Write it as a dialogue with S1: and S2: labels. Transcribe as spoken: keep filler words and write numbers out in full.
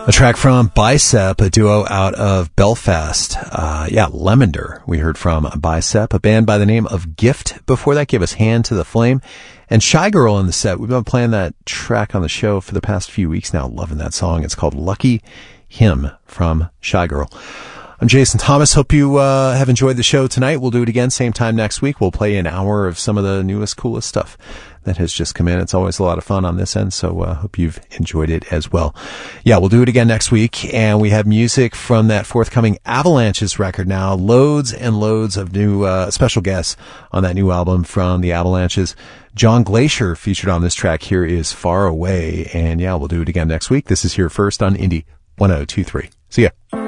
S1: A track from Bicep, a duo out of Belfast. Uh, yeah, Lemonder. We heard from Bicep, a band by the name of Gift. Before that, gave us Hand to the Flame. And Shy Girl in the set. We've been playing that track on the show for the past few weeks now. Loving that song. It's called Lucky Him from Shy Girl. I'm Jason Thomas. Hope you uh, have enjoyed the show tonight. We'll do it again same time next week. We'll play an hour of some of the newest, coolest stuff that has just come in. It's always a lot of fun on this end, so uh, hope you've enjoyed it as well. Yeah, we'll do it again next week, and we have music from that forthcoming Avalanches record now. Loads and loads of new uh, special guests on that new album from the Avalanches. John Glacier featured on this track. Here is Far Away, and yeah, we'll do it again next week. This is Here First on Indie one oh two three. See ya.